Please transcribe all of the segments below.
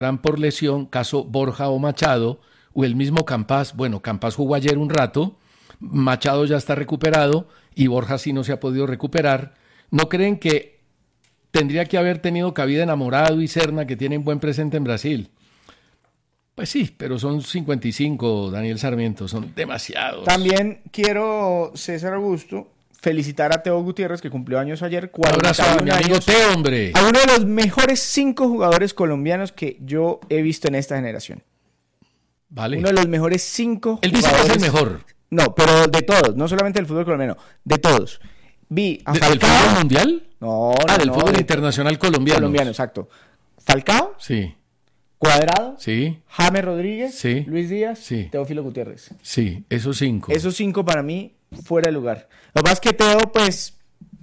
por lesión, caso Borja o Machado, o el mismo Campas. Bueno, Campas jugó ayer un rato, Machado ya está recuperado y Borja sí no se ha podido recuperar. ¿No creen que tendría que haber tenido cabida Enamorado y Serna, que tienen buen presente en Brasil? Pues sí, pero son 55, Daniel Sarmiento, son demasiados. También quiero, César Augusto, felicitar a Teo Gutiérrez, que cumplió años ayer, 41 años. Teo, hombre. A uno de los mejores 5 jugadores colombianos que yo he visto en esta generación. Vale. Uno de los mejores 5 jugadores. Él dice que es el mejor. No, pero de todos, no solamente del fútbol colombiano, de todos. Vi a ¿Del fútbol mundial? No, del fútbol internacional colombiano. Colombiano, exacto. Falcao. Sí. Cuadrado. Sí. James Rodríguez. Sí. Luis Díaz. Sí. Teófilo Gutiérrez. Sí, esos 5. Esos 5 para mí fuera de lugar. Lo que pasa es que Teo, pues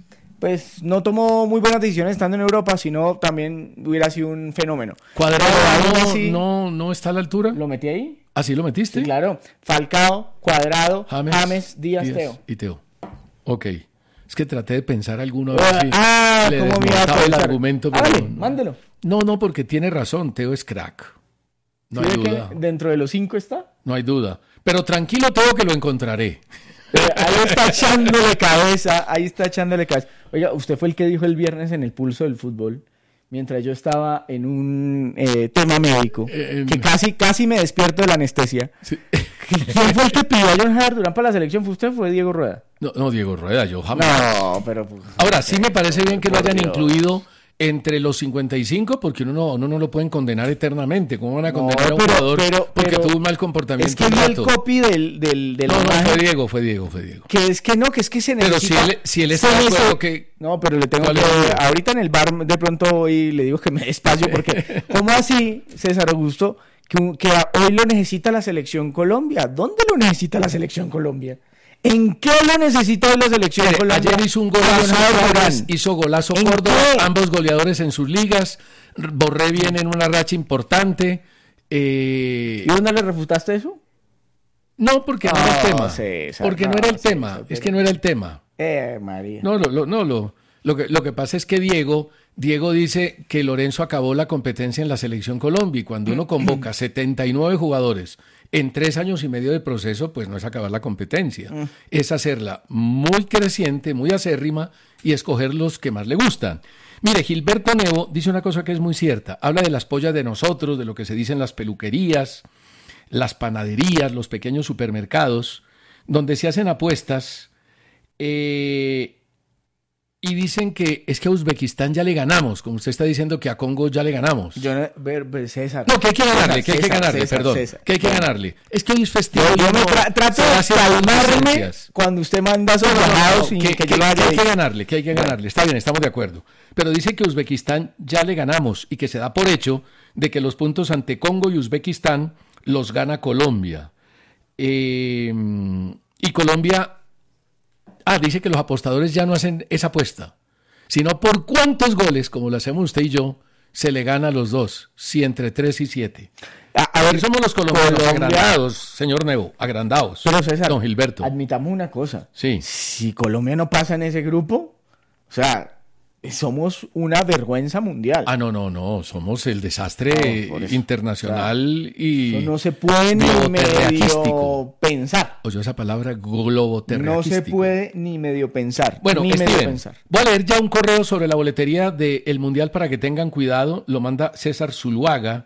no tomó muy buenas decisiones estando en Europa, sino también hubiera sido un fenómeno. Cuadrado no está a la altura. ¿Lo metí ahí? ¿Ah, sí lo metiste? Sí, claro. Falcao, Cuadrado, James, Díaz, Teo. Y Teo. Ok. Es que traté de pensar alguno. ¿Cómo me iba a el argumento? Vale, mándelo. No, porque tiene razón. Teo es crack. No hay duda. ¿Dentro de los 5 está? No hay duda. Pero tranquilo, Teo, que lo encontraré. Ahí está echándole cabeza. Oiga, usted fue el que dijo el viernes en el Pulso del Fútbol, mientras yo estaba en un tema médico, que casi me despierto de la anestesia. Sí. ¿Quién fue el que pidió a John Javier Durán para la selección? ¿Fue usted o fue Diego Rueda? No, Diego Rueda, yo jamás. No, pero... Ahora, sí me parece bien que lo hayan incluido entre los 55, porque uno no lo pueden condenar eternamente. ¿Cómo van a condenar a un jugador porque tuvo un mal comportamiento? Es que vi el copy del No, fue Diego. Que es que se necesita... Pero si él está de acuerdo que... No, pero le tengo que... Ahorita en el bar de pronto hoy le digo que me dé espacio, porque ¿cómo así, César Augusto, que hoy lo necesita la Selección Colombia? ¿Dónde lo necesita la Selección Colombia? ¿En qué lo necesita la Selección Colombia? Ayer hizo un golazo, hizo golazo Córdoba, ambos goleadores en sus ligas. Borré viene en una racha importante. ¿Y dónde le refutaste eso? No, porque no era el tema. César, porque no era el tema. Es que no era el tema. María. Lo que pasa es que Diego dice que Lorenzo acabó la competencia en la Selección Colombia, y cuando uno convoca 79 jugadores en 3 años y medio de proceso, pues no es acabar la competencia, es hacerla muy creciente, muy acérrima, y escoger los que más le gustan. Mire, Gilberto Nevo dice una cosa que es muy cierta, habla de las pollas de nosotros, de lo que se dice en las peluquerías, las panaderías, los pequeños supermercados, donde se hacen apuestas, y dicen que es que a Uzbekistán ya le ganamos, como usted está diciendo que a Congo ya le ganamos. César. No, que hay que ganarle, que hay que ganarle, perdón. Que hay que ganarle. Es que hoy es festival. Yo me trato de calmarme cuando usted manda esos llamados que hay que ganarle. Está bien, estamos de acuerdo. Pero dice que Uzbekistán ya le ganamos y que se da por hecho de que los puntos ante Congo y Uzbekistán los gana Colombia. Y Colombia... dice que los apostadores ya no hacen esa apuesta, sino por cuántos goles, como lo hacemos usted y yo, se le gana a los dos, si entre 3 y 7. A ver, somos los colombianos agrandados, señor Nevo, agrandados. Pero César, don Gilberto, admitamos una cosa. Sí. Si Colombia no pasa en ese grupo, o sea, somos una vergüenza mundial. No, somos el desastre internacional, y eso no se puede ni medio pensar. Oyó esa palabra, globoterraquístico. No se puede ni medio pensar. Bueno, voy a leer ya un correo sobre la boletería del Mundial para que tengan cuidado. Lo manda César Zuluaga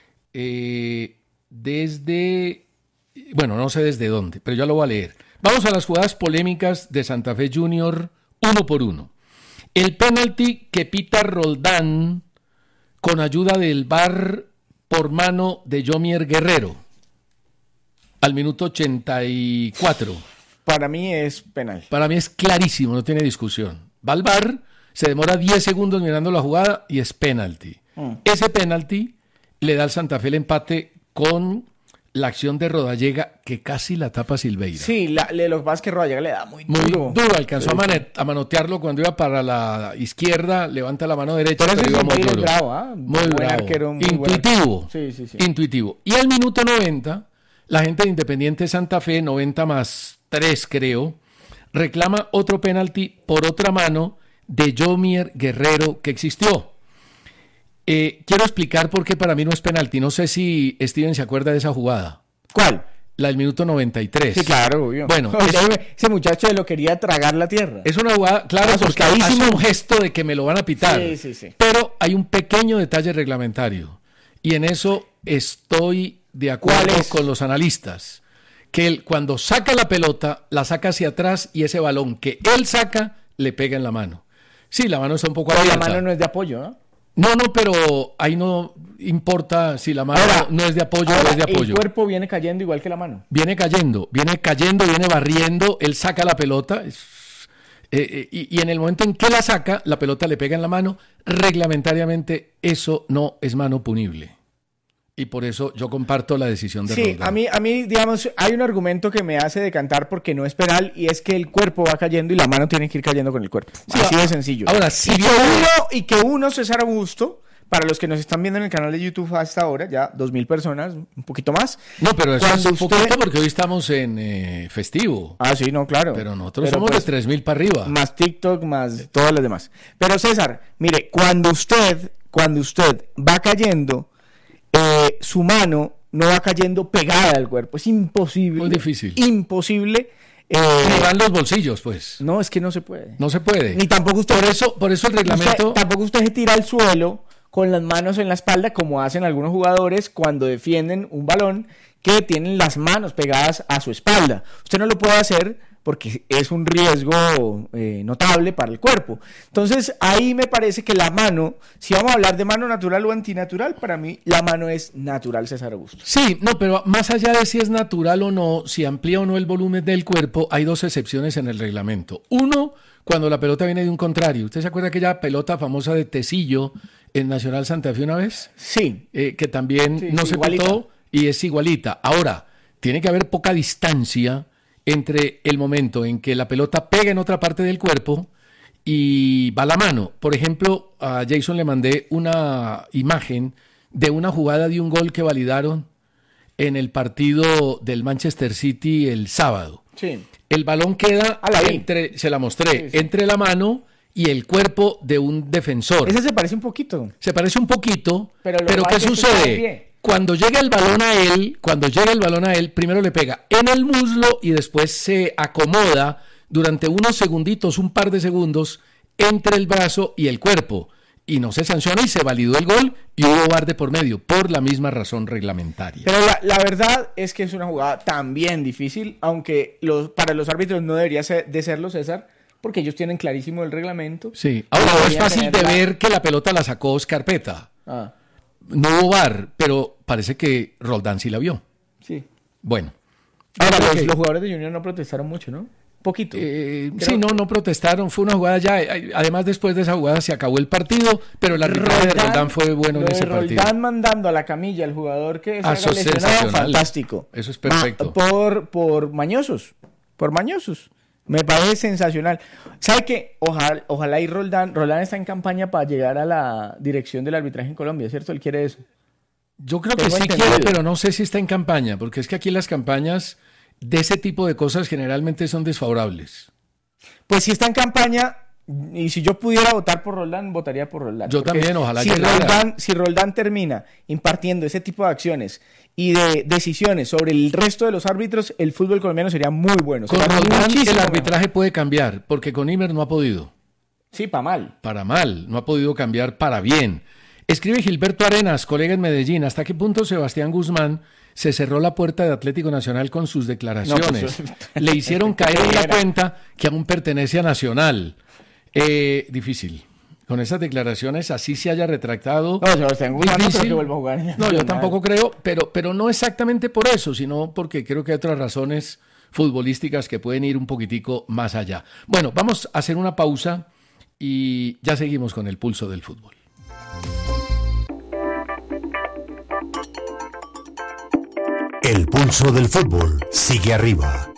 desde... Bueno, no sé desde dónde, pero ya lo voy a leer. Vamos a las jugadas polémicas de Santa Fe Junior, uno por uno. El penalti que pita Roldán con ayuda del VAR por mano de Yomier Guerrero al minuto 84. Para mí es penal. Para mí es clarísimo, no tiene discusión. Va al VAR, se demora 10 segundos mirando la jugada y es penalti. Ese penalti le da al Santa Fe el empate con la acción de Rodallega, que casi la tapa Silveira. Sí, lo que pasa es que Rodallega le da muy duro. Alcanzó a manotearlo cuando iba para la izquierda, levanta la mano derecha, pero iba muy duro. Bravo, muy bravo. Arquero, muy intuitivo. Sí. Intuitivo. Y al minuto 90, la gente de Independiente Santa Fe, 90 más 3 creo, reclama otro penalti por otra mano de Yomier Guerrero que existió. Quiero explicar por qué para mí no es penalti. No sé si Steven se acuerda de esa jugada. ¿Cuál? La del minuto 93. Sí, claro, obvio. Bueno, ese muchacho lo quería tragar la tierra. Es una jugada, claro, porque hace un gesto de que me lo van a pitar. Sí. Pero hay un pequeño detalle reglamentario. Y en eso estoy de acuerdo con los analistas. Que él, cuando saca la pelota, la saca hacia atrás y ese balón que él saca le pega en la mano. Sí, la mano está un poco abierta. La mano no es de apoyo, ¿no? No, pero ahí no importa si la mano no es de apoyo o no es de apoyo. El cuerpo viene cayendo igual que la mano. Viene cayendo, viene barriendo, él saca la pelota y en el momento en que la saca, la pelota le pega en la mano. Reglamentariamente eso no es mano punible. Y por eso yo comparto la decisión de Roldán. Sí, a mí, digamos, hay un argumento que me hace decantar porque no es penal y es que el cuerpo va cayendo y la mano tiene que ir cayendo con el cuerpo. Sí, así de sencillo. Ahora, si que uno, César Augusto, para los que nos están viendo en el canal de YouTube hasta ahora, ya 2,000 personas, un poquito más. No, pero eso es un poquito porque hoy estamos en festivo. Ah, sí, no, claro. Pero nosotros somos pues, de 3,000 para arriba. Más TikTok, más todas las demás. Pero César, mire, cuando usted va cayendo, su mano no va cayendo pegada al cuerpo. Es imposible. Muy difícil. Imposible. No van los bolsillos, pues. No, es que no se puede. No se puede. Ni tampoco usted. Por eso el reglamento. Tampoco usted se tira al suelo con las manos en la espalda, como hacen algunos jugadores cuando defienden un balón que tienen las manos pegadas a su espalda. Usted no lo puede hacer porque es un riesgo notable para el cuerpo. Entonces, ahí me parece que la mano, si vamos a hablar de mano natural o antinatural, para mí la mano es natural, César Augusto. Sí, no, pero más allá de si es natural o no, si amplía o no el volumen del cuerpo, hay dos excepciones en el reglamento. Uno, cuando la pelota viene de un contrario. ¿Usted se acuerda de aquella pelota famosa de Tecillo en Nacional Santa Fe una vez? Sí. Que también no se pitó y es igualita. Ahora, tiene que haber poca distancia entre el momento en que la pelota pega en otra parte del cuerpo y va la mano. Por ejemplo, a Jason le mandé una imagen de una jugada de un gol que validaron en el partido del Manchester City el sábado. Sí. El balón queda se la mostré, entre la mano y el cuerpo de un defensor. Ese se parece un poquito. Se parece un poquito, pero ¿qué sucede? Cuando llega el balón a él, primero le pega en el muslo y después se acomoda durante unos segunditos, un par de segundos, entre el brazo y el cuerpo. Y no se sanciona y se validó el gol y hubo VAR de por medio, por la misma razón reglamentaria. Pero la verdad es que es una jugada también difícil, aunque para los árbitros no debería de serlo, César, porque ellos tienen clarísimo el reglamento. Sí, ahora no es fácil de ver que la pelota la sacó Scarpetta. No hubo VAR, pero parece que Roldán sí la vio. Sí. Bueno. Ahora, los jugadores de Junior no protestaron mucho, ¿no? Poquito. Sí, no protestaron. Fue una jugada ya. Además, después de esa jugada se acabó el partido, pero el arbitraje de Roldán fue bueno en ese partido. Roldán mandando a la camilla al jugador que se haga lesionado, fantástico. Eso es perfecto. Por mañosos. Por mañosos. Me parece sensacional. ¿Sabe qué? Ojalá y Roldán está en campaña para llegar a la dirección del arbitraje en Colombia, ¿cierto? Él quiere eso. Yo creo que sí quiere, pero no sé si está en campaña, porque es que aquí las campañas de ese tipo de cosas generalmente son desfavorables. Pues si está en campaña, y si yo pudiera votar por Roldán, votaría por Roldán. Yo también, ojalá si Roldán termina impartiendo ese tipo de acciones y de decisiones sobre el resto de los árbitros, el fútbol colombiano sería muy bueno. Con Roldán el arbitraje puede cambiar, porque con Imer no ha podido. Sí, para mal. Para mal, no ha podido cambiar para bien. Escribe Gilberto Arenas, colega en Medellín, ¿hasta qué punto Sebastián Guzmán se cerró la puerta de Atlético Nacional con sus declaraciones? Le hicieron caer en la cuenta que aún pertenece a Nacional. Difícil. Con esas declaraciones, así se haya retractado. No, Sebastián Guzmán no creo que vuelva a jugar. No, yo tampoco creo, pero no exactamente por eso, sino porque creo que hay otras razones futbolísticas que pueden ir un poquitico más allá. Bueno, vamos a hacer una pausa y ya seguimos con el pulso del fútbol. El pulso del fútbol sigue arriba.